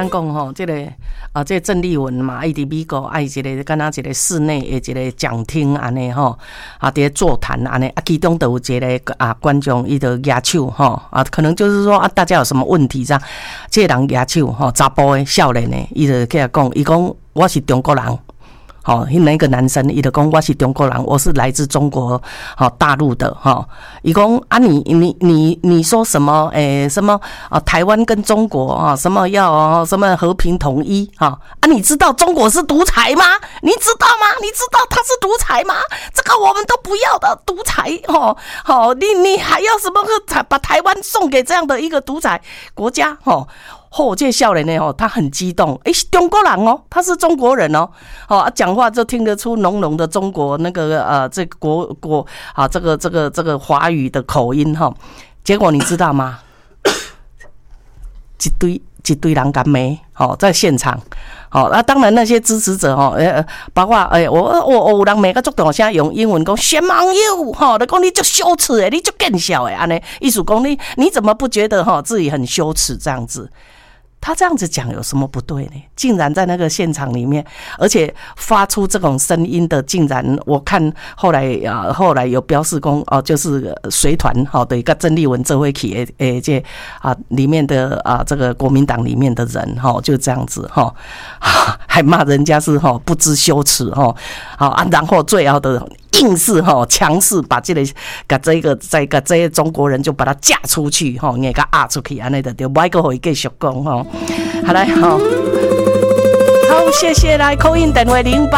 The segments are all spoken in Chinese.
咱讲吼，这个这郑丽文嘛，伊伫美国爱一个敢若一个室内的一个讲厅安尼吼，伫座谈安尼，其中都有一个观众伊就举手吼，可能就是说大家有什么问题这样，这个人举手吼，查甫的少年的，伊就起来讲，伊讲我是中国人。那个男生伊就讲我是中国人，我是来自中国大陆的伊讲你说什么什么台湾跟中国什么要什么和平统一你知道中国是独裁吗？你知道吗？你知道他是独裁吗？这个我们都不要的独裁你还要什么把台湾送给这样的一个独裁国家这个少年呢他很激动，是中国人他是中国人讲话就听得出浓浓的中国那个这个这个华语的口音结果你知道吗？一堆人敢没在现场当然那些支持者包括我有人每个足大声用英文讲 shame on you 就讲你就羞耻的，你就更小的安尼，意思讲你怎么不觉得自己很羞耻这样子？他这样子讲有什么不对呢？竟然在那个现场里面，而且发出这种声音的，竟然我看后来有标示讲就是随团的一个郑丽文这会去这里面的这个国民党里面的人就这样子还骂人家是不知羞耻然后最后的硬是强势把这个中国人就把他嫁出去给他压出去安尼就不要再给他继续讲好来好，谢谢来 call in 电话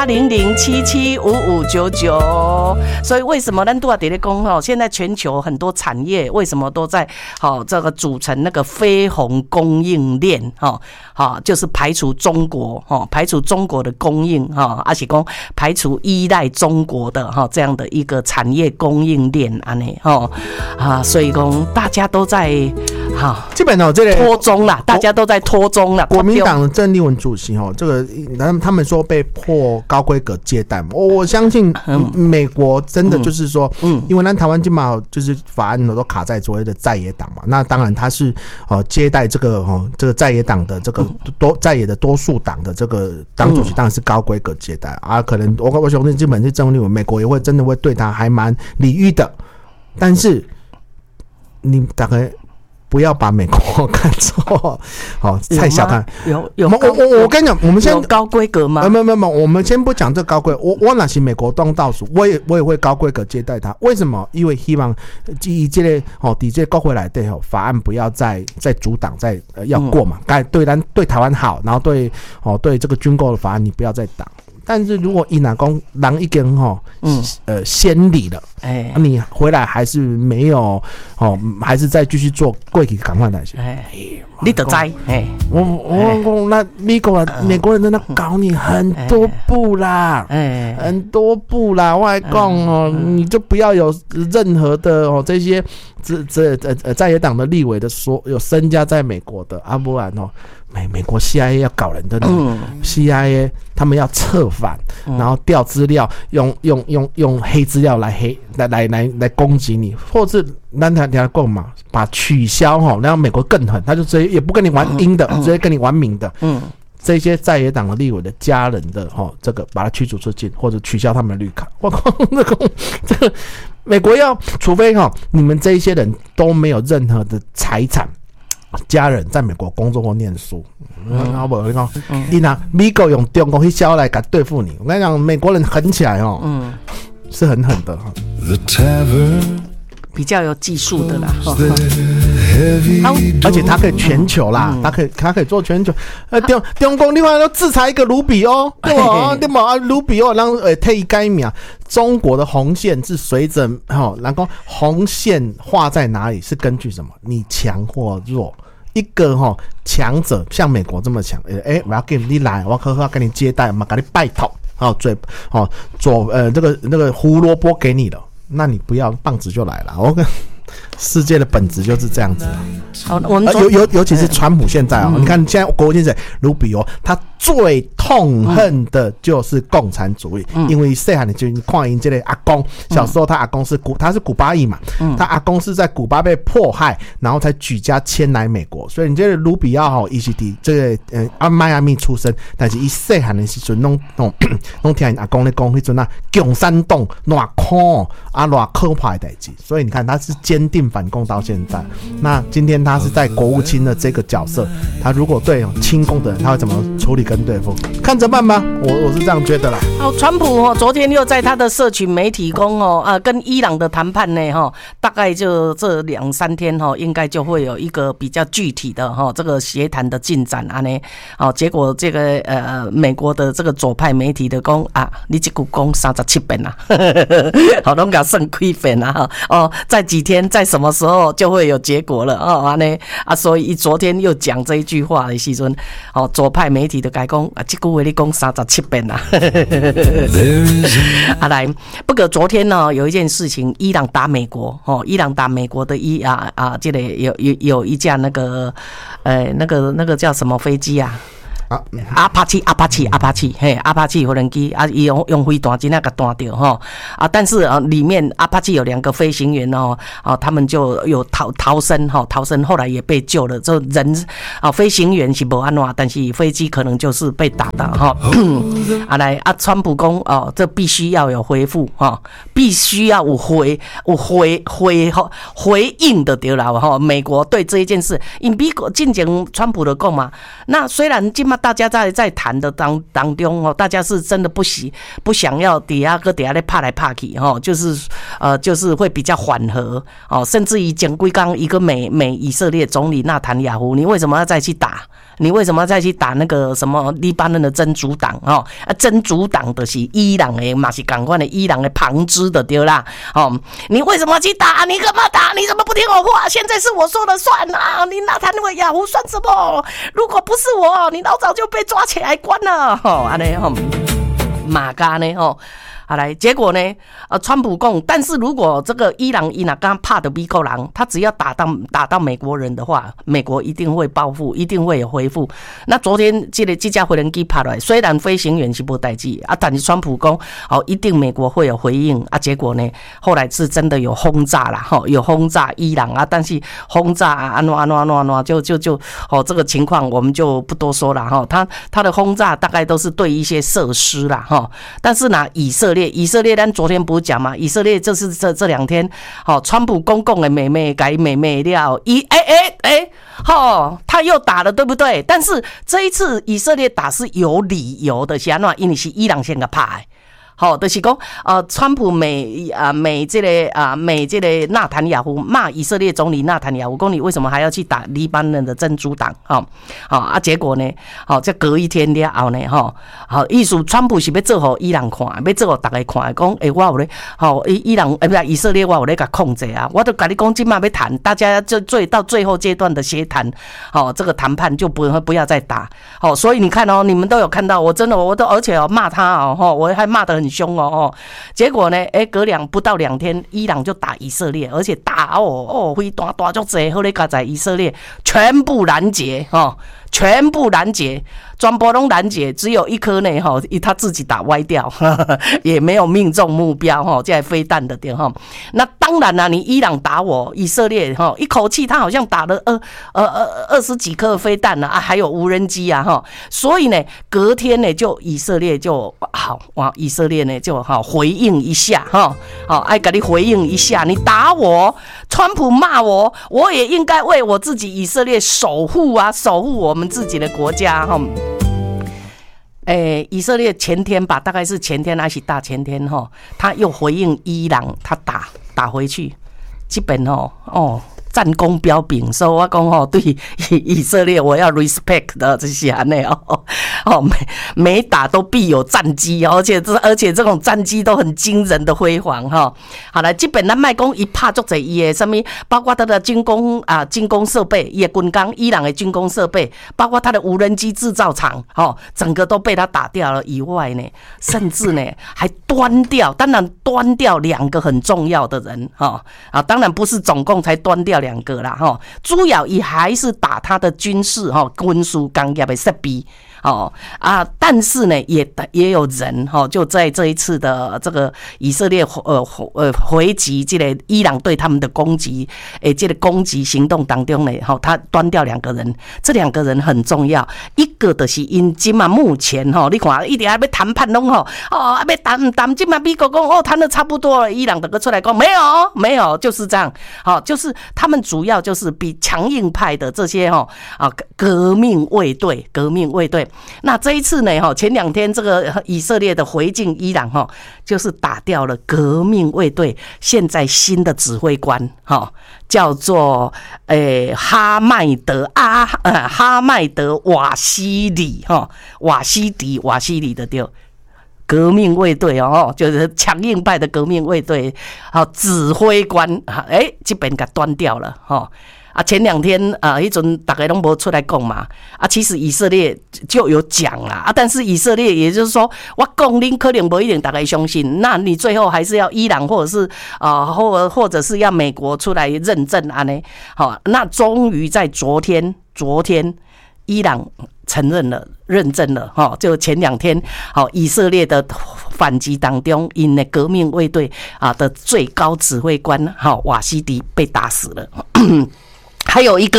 0800775599。所以为什么咱都要在讲现在全球很多产业为什么都在这个组成那个非红供应链就是排除中国的供应而且讲排除依赖中国的这样的一个产业供应链安尼所以讲大家都在基本这个拖中啦，大家都在拖中啦。 国民党的郑丽文主席这个他们说被迫高规格接待嘛，我相信美国真的就是说因为咱台湾基本上就是法案都卡在所谓的在野党嘛，那当然他是接待这个在野党的这个在野的多数党的这个党主席当然是高规格接待可能我相信基本是郑丽文美国也会真的会对他还蛮礼遇的，但是你大概不要把美国看错太小看。我跟你讲，我们先有高规格吗？ 没有，我们先不讲这高规格。我哪是美国当倒数，我也会高规格接待他。为什么？因为希望以这个底这国会来对法案不要再阻挡，再要过嘛。对台湾好，然后对这个军购的法案你不要再挡。但是如果伊若讲人已经先礼了，你回来还是没有还是再继续做过去赶快来些， 你就知我那美国人在那搞你很多步啦，很多步啦，我还讲你就不要有任何的这些在野党的立委的有身家在美国的不然美国 CIA 要搞人的CIA 他们要策反，然后调资料，用黑资料来攻击你，或是咱台讲嘛，把取消然后美国更狠，他就直接也不跟你玩阴的，直接跟你玩明的。这些在野党的立委的家人的这个把他驱逐出境，或者取消他们的绿卡。我靠，这个美国要，除非你们这一些人都没有任何的财产。家人在美国工作或念书，然后你讲，你拿美国用中国去销来敢对付你，我跟你讲，美国人狠起来是很狠的比较有技术的啦， 而且他可以全球啦，他可以做全球。中共另外要制裁一个卢比欧，对吧？对吧？卢比欧让退改名，中国的红线是随着然后红线画在哪里是根据什么？你强或弱。一个强者像美国这么强，我要给你来，我要跟你接待，我给你拜托，那个胡萝卜给你了。那你不要棒子就来了，世界的本质就是这样子。尤其是川普现在你看现在国务卿卢比欧，他最痛恨的就是共产主义，因为细汉的就看因这个阿公，小时候他阿公他是古巴裔嘛，他阿公是在古巴被迫害，然后才举家迁来美国，所以你这个卢比奥伊是伫这个迈阿密出生，但是伊细汉的时阵拢听阿公咧讲迄阵啊，共产党偌苦啊偌可怕的代志，所以你看他是坚定反共到现在。那今天他是在国务卿的这个角色，他如果对亲共的人，他会怎么处理跟对付？看着办吧，我是这样觉得啦。 川普昨天又在他的社群媒体讲跟伊朗的谈判呢大概就这2-3天应该就会有一个比较具体的这个协谈的进展结果这个美国的这个左派媒体的讲你这句讲37遍啦，好拢甲算几遍啦在几天在什么时候就会有结果了所以昨天又讲这一句话的时阵左派媒体的改讲这句话你讲37遍啦。来，不过昨天呢有一件事情，伊朗打美国伊朗打美国的这个有一架那个叫什么飞机啊？阿帕奇嘿，阿帕奇无人机伊用飞弹真啊给弹掉但是里面阿帕奇有2个飞行员他们就有逃生后来也被救了，这人飞行员是无安怎，但是飞机可能就是被打到来川普讲这必须要有回复必须要有回应的对啦美国对这一件事，因美国进前川普的讲嘛，那虽然今大家在谈的当中大家是真的不想要底下咧拍来拍去就是会比较缓和甚至于前几天一个美以色列总理纳坦雅胡，你为什么要再去打？你为什么要再去打那个什么黎巴嫩的真主党真主党的是伊朗的嘛是同款的伊朗的旁支的对啦你为什么要去打？你干嘛打？你怎么不听我话？现在是我说了算你纳坦雅胡算什么？如果不是我，你老早就被抓起来关了这样马嘎呢来，结果呢川普讲，但是如果这个伊朗刚怕的美国人，他只要打到美国人的话，美国一定会报复，一定会有回复。那昨天这架飞人机拍来，虽然飞行员是没代志但是川普讲一定美国会有回应结果呢后来是真的有轰炸啦有轰炸伊朗但是轰炸安怎就这个情况我们就不多说了他的轰炸大概都是对一些设施啦但是呢以色列咱昨天不是讲嘛，以色列这是这2天川普公共的妹妹改妹妹了他又打了对不对？但是这一次以色列打是有理由的，是安怎？因为是伊朗先给拍就是讲川普美这个纳坦雅胡骂以色列总理纳坦雅胡讲你为什么还要去打黎巴嫩的真主党结果呢这隔一天了后呢意思川普是要做给伊朗看，要做给大家看讲我有咧伊朗不是以色列我有咧甲控制我都跟你讲今晚要谈，大家就到最后阶段的协谈这个谈判就不要再打所以你看你们都有看到我真的我都而且骂他我还骂得很凶结果呢不到2天伊朗就打以色列，而且打飞弹大足多好咧在以色列全部拦截全部拦截，全部都拦截，只有一颗呢他自己打歪掉也没有命中目标这飞弹的点那当然啦你伊朗打我以色列一口气他好像打了20几颗飞弹还有无人机所以呢隔天呢就以色列就以色列呢就回应一下爱给你回应一下，你打我川普骂我，我也应该为我自己以色列守护我们自己的国家以色列前天吧，大概是前天还是大前天他又回应伊朗，他打回去，基本战功彪炳，所以我讲对以色列我要 respect 的这些每打都必有战机而且这种战机都很惊人的辉煌好了，基本咱卖讲伊拍足侪伊的什么，包括他的军工设备，伊的军工，伊朗的军工设备，包括他的无人机制造厂整个都被他打掉了以外呢，甚至呢还当然端掉2个很重要的人当然不是总共才端掉掉2个啦哈，主要伊还是打他的军事哈军事工业的设备。但是呢，也有人就在这一次的这个以色列回击这个伊朗对他们的攻击，这个攻击行动当中呢，他端掉2个人，这2个人很重要，一个就是因今嘛目前你看一直还要谈判拢要谈今嘛美国讲谈的差不多了，伊朗整个出来讲没有，就是这样，就是他们主要就是比强硬派的这些革命卫队。那这一次呢，前2天这个以色列的回敬伊朗就是打掉了革命卫队现在新的指挥官叫做哈麦德瓦西里瓦西里的对。革命卫队就是强硬派的革命卫队指挥官这边给端掉了前2天迄阵大家拢无出来讲嘛其实以色列就有讲啦但是以色列也就是说我讲恁可能不一定大家相信，那你最后还是要伊朗或者是或者是要美国出来认证呢那终于在昨天伊朗承认了认证了就前2天以色列的反击当中因的革命卫队的最高指挥官瓦西迪被打死了还有一个